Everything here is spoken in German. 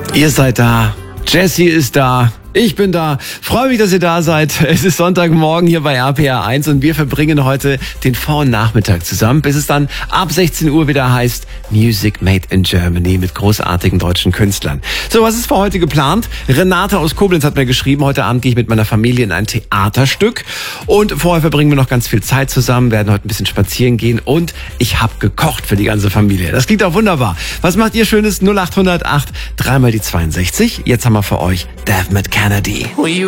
Ihr seid da. Jessie ist da. Ich bin da. Freue mich, dass ihr da seid. Es ist Sonntagmorgen hier bei RPR 1 und wir verbringen heute den Vor- und Nachmittag zusammen, bis es dann ab 16 Uhr wieder heißt Music Made in Germany mit großartigen deutschen Künstlern. So, was ist für heute geplant? Renate aus Koblenz hat mir geschrieben, heute Abend gehe ich mit meiner Familie in ein Theaterstück und vorher verbringen wir noch ganz viel Zeit zusammen, werden heute ein bisschen spazieren gehen und ich habe gekocht für die ganze Familie. Das klingt auch wunderbar. Was macht ihr Schönes? 0808 3 mal die 62. Jetzt haben wir für euch Dev mit Kennedy.